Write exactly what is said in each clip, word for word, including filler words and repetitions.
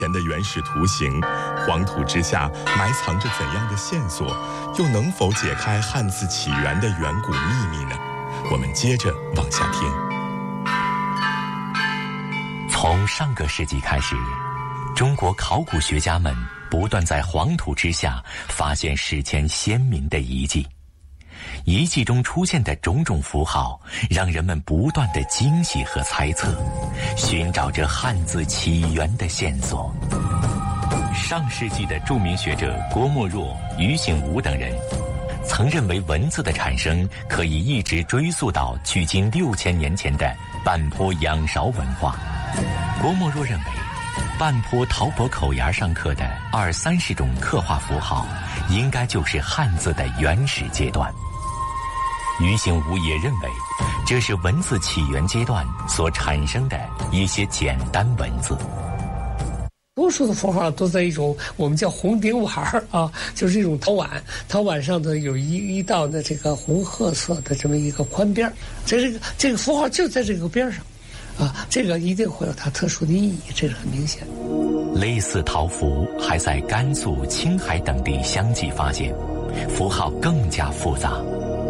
前的原始图形，黄土之下埋藏着怎样的线索，又能否解开汉字起源的远古秘密呢？我们接着往下听。 从上个世纪开始，中国考古学家们不断在黄土之下发现史前先民的遗迹。遗迹中出现的种种符号，让人们不断的惊喜和猜测，寻找着汉字起源的线索。上世纪的著名学者郭沫若、俞醒吾等人，曾认为文字的产生可以一直追溯到距今六千年前的半坡仰韶文化。郭沫若认为，半坡陶钵口沿上刻的二三十种刻画符号，应该就是汉字的原始阶段。俞醒吾也认为，这是文字起源阶段所产生的一些简单文字。 多数的符号都在一种我们叫红顶碗啊，就是这种陶碗，陶碗上头有一一道的这个红褐色的这么一个宽边，这个这个符号就在这个边上，啊，这个一定会有它特殊的意义，这是很明显。 类似陶符还在甘肃、青海等地相继发现，符号更加复杂。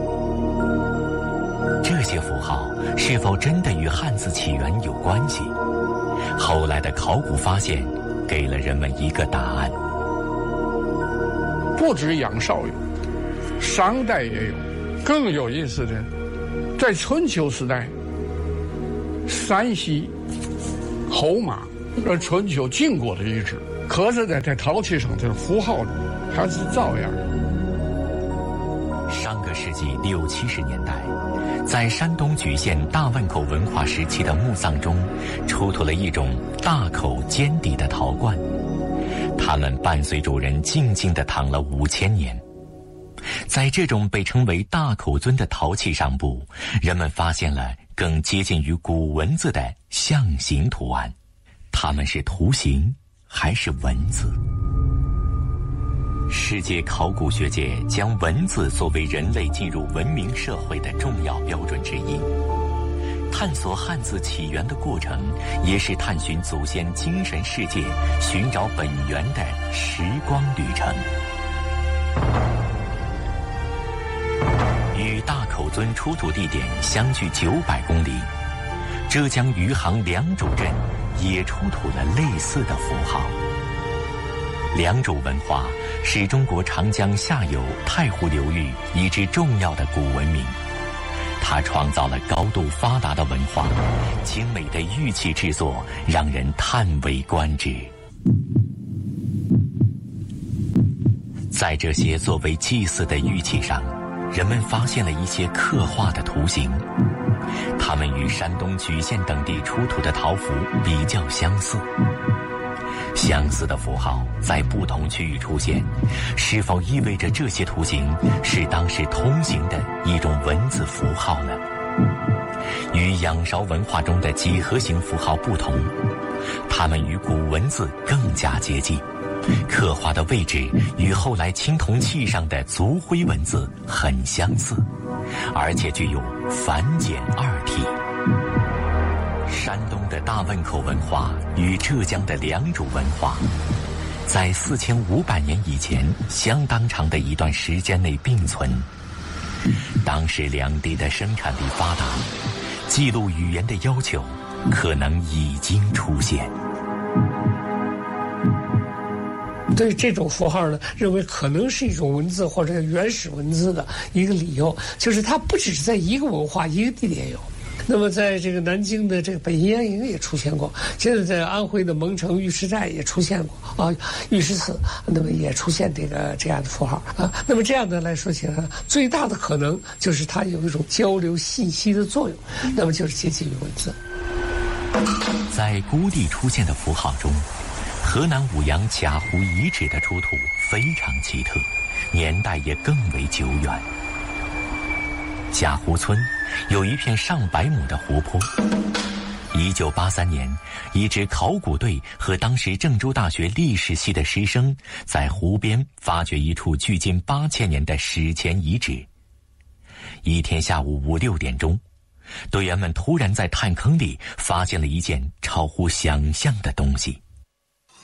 这些符号是否真的与汉字起源有关系？后来的考古发现给了人们一个答案。 不止仰韶有，商代也有。更有意思的，在春秋时代，山西侯马，呃，春秋晋国的遗址，刻着在在陶器上的符号还是照样。 上个世纪六七十年代，在山东莒县大汶口文化时期的墓葬中，出土了一种大口尖底的陶罐，它们伴随主人静静地躺了五千年。在这种被称为大口尊的陶器上部，人们发现了更接近于古文字的象形图案，它们是图形还是文字？世界考古学界将文字作为人类进入文明社会的重要标准之一。探索汉字起源的过程，也是探寻祖先精神世界、寻找本源的时光旅程。与大口尊出土地点相距九百公里，浙江余杭良渚镇也出土了类似的符号。良渚文化是中国长江下游太湖流域一支重要的古文明，它创造了高度发达的文化，精美的玉器制作让人叹为观止。在这些作为祭祀的玉器上，人们发现了一些刻画的图形，它们与山东莒县等地出土的陶符比较相似。相似的符号在不同区域出现，是否意味着这些图形是当时通行的一种文字符号呢？与仰韶文化中的几何形符号不同，它们与古文字更加接近，刻画的位置与后来青铜器上的族徽文字很相似，而且具有繁简二体。山东的大汶口文化与浙江的良渚文化，在四千五百年以前相当长的一段时间内并存。当时两地的生产力发达，记录语言的要求可能已经出现。 对这种符号呢，认为可能是一种文字或者原始文字的一个理由，就是它不只是在一个文化一个地点有。那么在这个南京的这个北阴安营也出现过，现在在安徽的蒙城玉石寨也出现过啊，玉石寺那么也出现这个这样的符号啊。那么这样的来说起来，最大的可能就是它有一种交流信息的作用，那么就是接近于文字。 在孤地出现的符号中，河南舞阳贾湖遗址的出土非常奇特，年代也更为久远。贾湖村有一片上百亩的湖泊。一九八三年，一支考古队和当时郑州大学历史系的师生在湖边发掘一处距今八千年的史前遗址。一天下午五六点钟，队员们突然在探坑里发现了一件超乎想象的东西。